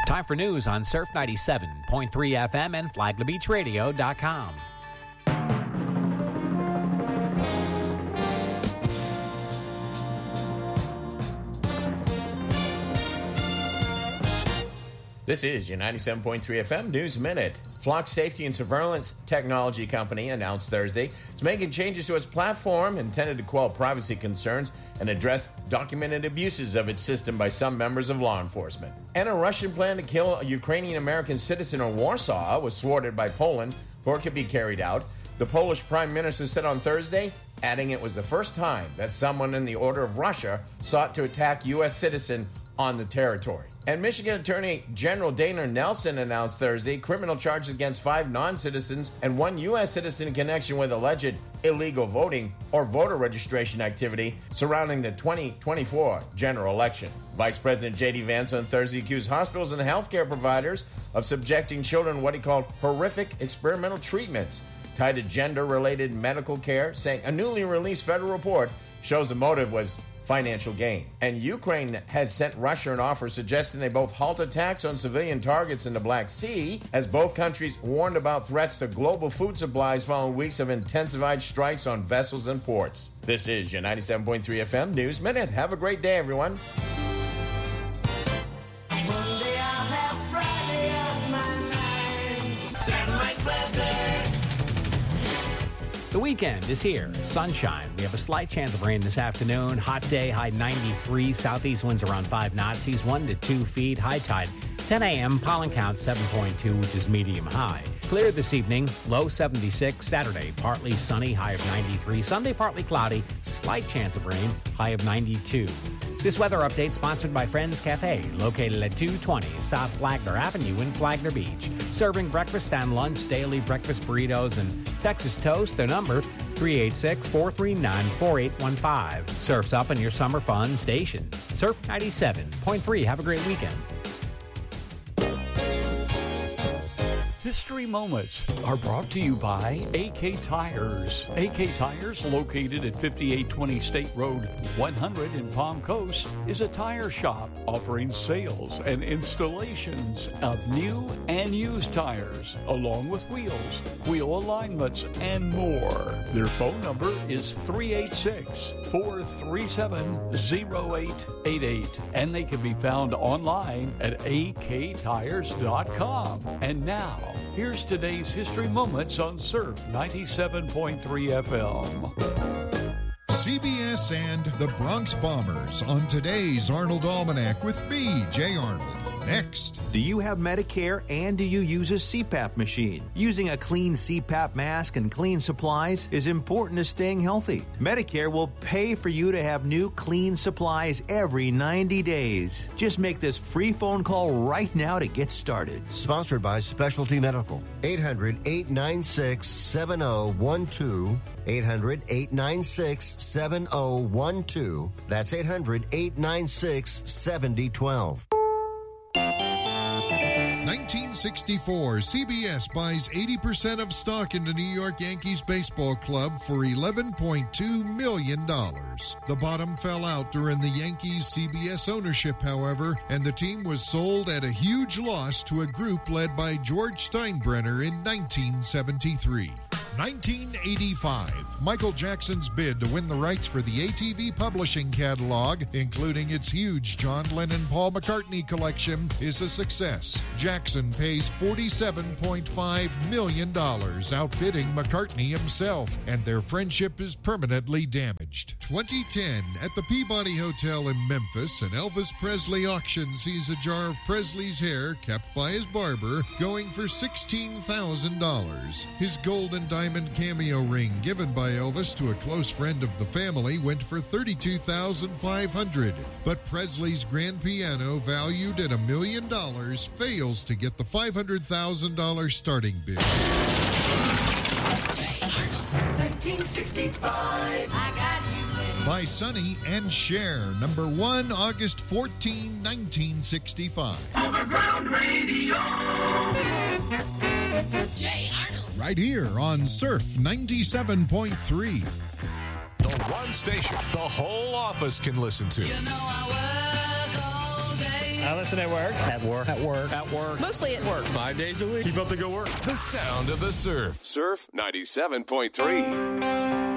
Time for news on Surf 97.3 FM and FlaglerBeachRadio.com. This is your 97.3 FM News Minute. Flock Safety and Surveillance Technology Company announced Thursday it's making changes to its platform intended to quell privacy concerns and address documented abuses of its system by some members of law enforcement. And a Russian plan to kill a Ukrainian-American citizen in Warsaw was thwarted by Poland before it could be carried out. The Polish Prime Minister said on Thursday, adding it was the first time that someone in the Order of Russia sought to attack U.S. citizen on the territory. And Michigan Attorney General Dana Nelson announced Thursday criminal charges against 5 non-citizens and 1 U.S. citizen in connection with alleged illegal voting or voter registration activity surrounding the 2024 general election. Vice President J.D. Vance on Thursday accused hospitals and healthcare providers of subjecting children to what he called horrific experimental treatments tied to gender-related medical care, saying a newly released federal report shows the motive was financial gain. And Ukraine has sent Russia an offer suggesting they both halt attacks on civilian targets in the Black Sea, as both countries warned about threats to global food supplies following weeks of intensified strikes on vessels and ports. This is your 97.3 FM News Minute. Have a great day, everyone. Monday I'll have Friday on my mind. Satellite weather. The weekend is here. Sunshine. We have a slight chance of rain this afternoon. Hot day, high 93. Southeast winds around 5 knots. Seas 1 to 2 feet. High tide 10 a.m. Pollen count 7.2, which is medium high. Clear this evening. Low 76. Saturday, partly sunny. High of 93. Sunday, partly cloudy. Slight chance of rain. High of 92. This weather update sponsored by Friends Cafe, located at 220 South Flagler Avenue in Flagler Beach. Serving breakfast and lunch, daily breakfast burritos, and Texas toast. Their number, 386-439-4815. Surf's up in your summer fun station. Surf 97.3. Have a great weekend. History Moments are brought to you by AK Tires. AK Tires, located at 5820 State Road 100 in Palm Coast, is a tire shop offering sales and installations of new and used tires, along with wheels, wheel alignments, and more. Their phone number is 386-437-0888, and they can be found online at aktires.com. And now, here's today's History Moments on Surf 97.3 FM. CBS and the Bronx Bombers on today's Arnold Almanac with me, Jay Arnold. Next. Do you have Medicare and do you use a CPAP machine? Using a clean CPAP mask and clean supplies is important to staying healthy. Medicare will pay for you to have new clean supplies every 90 days. Just make this free phone call right now to get started. Sponsored by Specialty Medical. 800-896-7012. 800-896-7012. That's 800-896-7012. 1964, CBS buys 80% of stock in the New York Yankees baseball club for $11.2 million. The bottom fell out during the Yankees' CBS ownership, however, and the team was sold at a huge loss to a group led by George Steinbrenner in 1973. 1985, Michael Jackson's bid to win the rights for the ATV publishing catalog, including its huge John Lennon-Paul McCartney collection, is a success. Jackson pays $47.5 million, outbidding McCartney himself, and their friendship is permanently damaged. 2010, at the Peabody Hotel in Memphis, an Elvis Presley auction sees a jar of Presley's hair kept by his barber going for $16,000. His gold and diamond cameo ring given by Elvis to a close friend of the family went for $32,500. But Presley's grand piano, valued at $1 million, fails to get the $500,000 starting bid. 1965. I got you. By Sonny and Cher, number 1, August 14, 1965. Overground Radio. Jay Arnold. Right here on Surf 97.3. The one station the whole office can listen to. You know I work all day. I listen at work. At work. At work. At work. Mostly at work. 5 days a week. Keep up the good work. The sound of the surf. Surf 97.3.